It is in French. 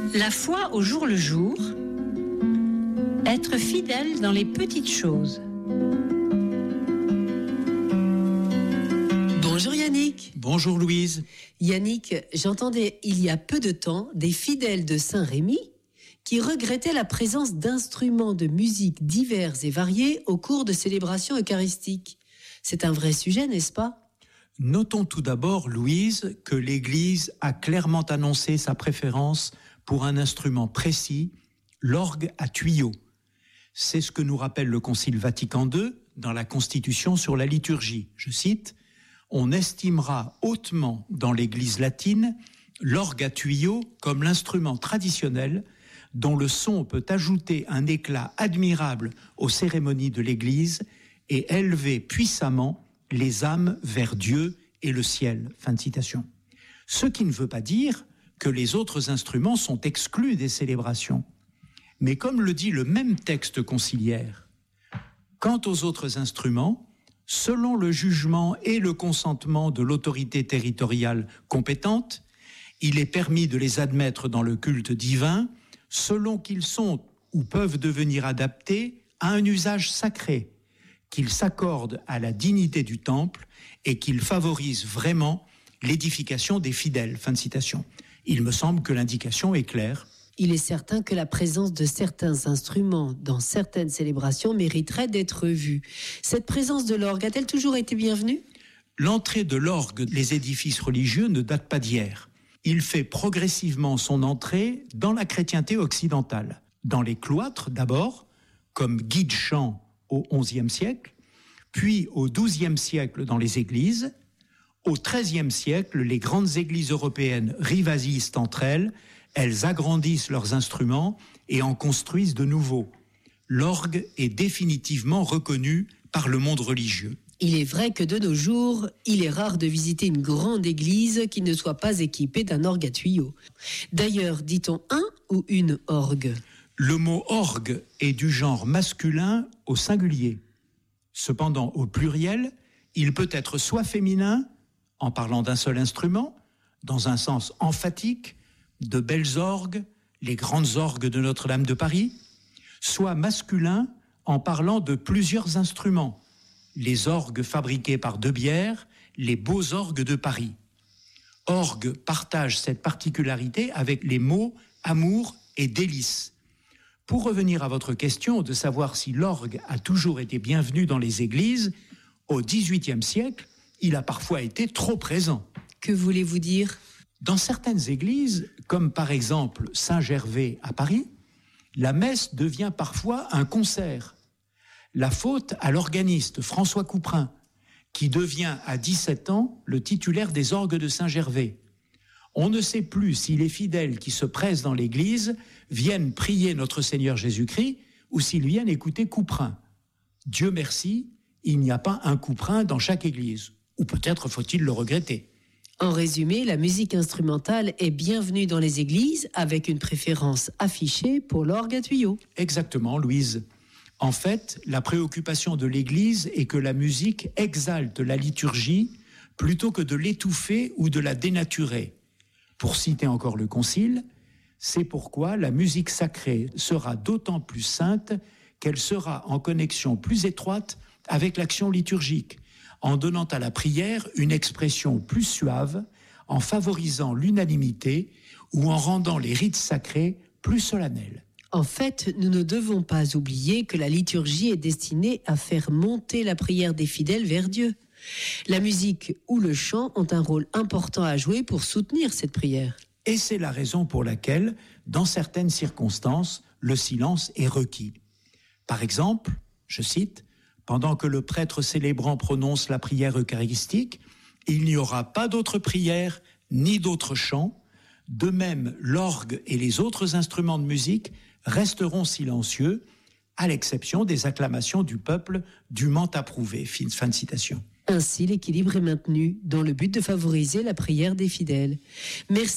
La foi au jour le jour, être fidèle dans les petites choses. Bonjour Yannick. Bonjour Louise. Yannick, j'entendais il y a peu de temps des fidèles de Saint-Rémy qui regrettaient la présence d'instruments de musique divers et variés au cours de célébrations eucharistiques. C'est un vrai sujet, n'est-ce pas ? Notons tout d'abord, Louise, que l'Église a clairement annoncé sa préférence pour un instrument précis, l'orgue à tuyaux. C'est ce que nous rappelle le Concile Vatican II dans la Constitution sur la liturgie. Je cite, « On estimera hautement dans l'Église latine l'orgue à tuyaux comme l'instrument traditionnel dont le son peut ajouter un éclat admirable aux cérémonies de l'Église et élever puissamment les âmes vers Dieu et le ciel. » Fin de citation. Ce qui ne veut pas dire que les autres instruments sont exclus des célébrations. Mais comme le dit le même texte conciliaire, quant aux autres instruments, selon le jugement et le consentement de l'autorité territoriale compétente, il est permis de les admettre dans le culte divin selon qu'ils sont ou peuvent devenir adaptés à un usage sacré, qu'ils s'accordent à la dignité du temple et qu'ils favorisent vraiment l'édification des fidèles. Fin de citation. Il me semble que l'indication est claire. Il est certain que la présence de certains instruments dans certaines célébrations mériterait d'être vue. Cette présence de l'orgue a-t-elle toujours été bienvenue ? L'entrée de l'orgue dans les édifices religieux ne date pas d'hier. Il fait progressivement son entrée dans la chrétienté occidentale. Dans les cloîtres d'abord, comme guide-chant au XIe siècle, puis au XIIe siècle dans les églises. Au XIIIe siècle, les grandes églises européennes rivalisent entre elles, elles agrandissent leurs instruments et en construisent de nouveaux. L'orgue est définitivement reconnu par le monde religieux. Il est vrai que de nos jours, il est rare de visiter une grande église qui ne soit pas équipée d'un orgue à tuyaux. D'ailleurs, dit-on un ou une orgue ? Le mot orgue est du genre masculin au singulier. Cependant, au pluriel, il peut être soit féminin, en parlant d'un seul instrument, dans un sens emphatique, de belles orgues, les grandes orgues de Notre-Dame de Paris, soit masculin, en parlant de plusieurs instruments, les orgues fabriqués par De Bière, les beaux orgues de Paris. Orgue partage cette particularité avec les mots amour et délice. Pour revenir à votre question de savoir si l'orgue a toujours été bienvenu dans les églises, au XVIIIe siècle, il a parfois été trop présent. Que voulez-vous dire ? Dans certaines églises, comme par exemple Saint-Gervais à Paris, la messe devient parfois un concert. La faute à l'organiste François Couperin, qui devient à 17 ans le titulaire des orgues de Saint-Gervais. On ne sait plus si les fidèles qui se pressent dans l'église viennent prier notre Seigneur Jésus-Christ ou s'ils viennent écouter Couperin. Dieu merci, il n'y a pas un Couperin dans chaque église. Ou peut-être faut-il le regretter. En résumé, la musique instrumentale est bienvenue dans les églises avec une préférence affichée pour l'orgue à tuyaux. Exactement, Louise. En fait, la préoccupation de l'Église est que la musique exalte la liturgie plutôt que de l'étouffer ou de la dénaturer. Pour citer encore le Concile, c'est pourquoi la musique sacrée sera d'autant plus sainte qu'elle sera en connexion plus étroite avec l'action liturgique, en donnant à la prière une expression plus suave, en favorisant l'unanimité ou en rendant les rites sacrés plus solennels. En fait, nous ne devons pas oublier que la liturgie est destinée à faire monter la prière des fidèles vers Dieu. La musique ou le chant ont un rôle important à jouer pour soutenir cette prière. Et c'est la raison pour laquelle, dans certaines circonstances, le silence est requis. Par exemple, je cite, « Pendant que le prêtre célébrant prononce la prière eucharistique, il n'y aura pas d'autre prière ni d'autre chant. De même, l'orgue et les autres instruments de musique resteront silencieux, à l'exception des acclamations du peuple dûment approuvées. » Fin de citation. Ainsi, l'équilibre est maintenu dans le but de favoriser la prière des fidèles. Merci.